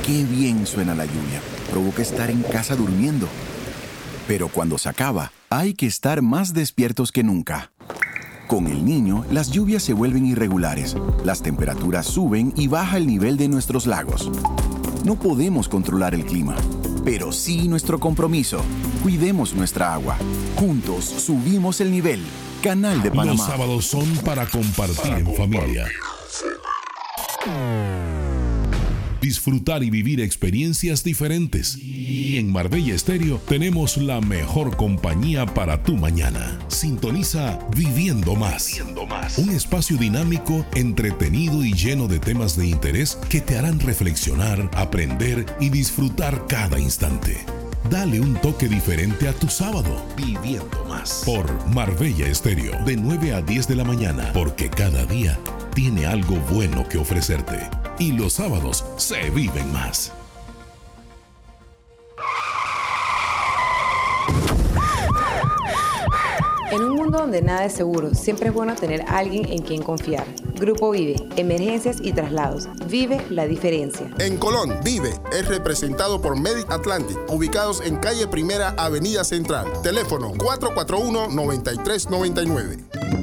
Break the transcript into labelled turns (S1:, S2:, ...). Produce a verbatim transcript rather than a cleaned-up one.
S1: Qué bien suena la lluvia. Provoca estar en casa durmiendo. Pero cuando se acaba, hay que estar más despiertos que nunca. Con el niño, las lluvias se vuelven irregulares, las temperaturas suben y baja el nivel de nuestros lagos. No podemos controlar el clima, pero sí nuestro compromiso. Cuidemos nuestra agua. Juntos subimos el nivel. Canal de Panamá.
S2: Los sábados son para compartir para en compartir. familia. Disfrutar y vivir experiencias diferentes. Y en Marbella Estéreo tenemos la mejor compañía para tu mañana. Sintoniza Viviendo Más. Viviendo Más. Un espacio dinámico, entretenido y lleno de temas de interés que te harán reflexionar, aprender y disfrutar cada instante. Dale un toque diferente a tu sábado. Viviendo Más. Por Marbella Estéreo, de nueve a diez de la mañana, porque cada día tiene algo bueno que ofrecerte. Y los sábados se viven más.
S3: En un mundo donde nada es seguro, siempre es bueno tener a alguien en quien confiar. Grupo Vive, emergencias y traslados. Vive la diferencia.
S4: En Colón, Vive es representado por Medic Atlantic, ubicados en calle Primera, Avenida Central. Teléfono cuatro cuatro uno, nueve tres nueve nueve.